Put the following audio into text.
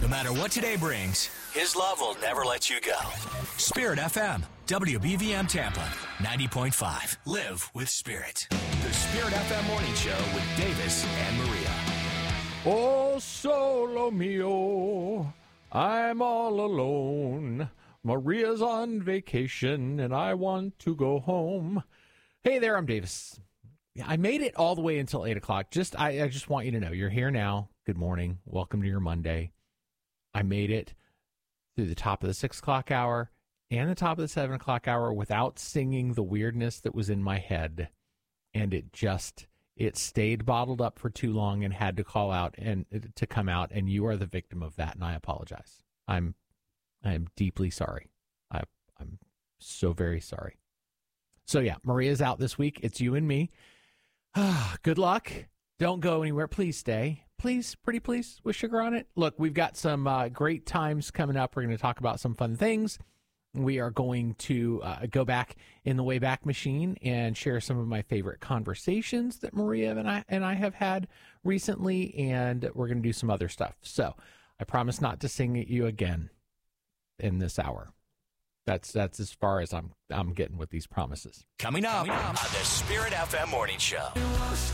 No matter what today brings, His love will never let you go. Spirit FM, WBVM Tampa, 90.5. Live with Spirit. The Spirit FM Morning Show with Davis and Maria. Oh, solo mio, I'm all alone. Maria's on vacation, and I want to go home. Hey there, I'm Davis. I made it all the way until 8 o'clock. I just want you to know, you're here now. Good morning. Welcome to your Monday. I made it through the top of the 6 o'clock hour and the top of the 7 o'clock hour without singing the weirdness that was in my head. And it stayed bottled up for too long and had to call out and to come out. And you are the victim of that. And I apologize. I am deeply sorry. I'm so very sorry. So yeah, Maria's out this week. It's you and me. Good luck. Don't go anywhere. Please stay. Please, pretty please, with sugar on it. Look, we've got some great times coming up. We're going to talk about some fun things. We are going to go back in the Wayback Machine and share some of my favorite conversations that Maria and I have had recently, and we're going to do some other stuff. So I promise not to sing at you again in this hour. That's as far as I'm getting with these promises. Coming up on the Spirit FM Morning Show.